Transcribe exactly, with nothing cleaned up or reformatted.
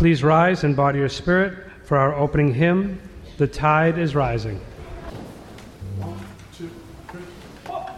please rise in body or spirit for our opening hymn, The Tide is Rising. One, two, three, four.